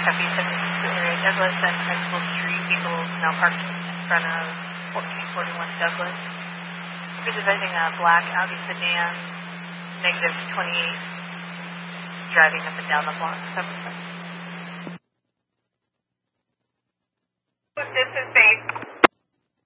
Happy 76 area, Douglas and High School Street. Vehicles now parked in front of 1441 Douglas. Presenting a black Audi sedan, -28, driving up and down the block.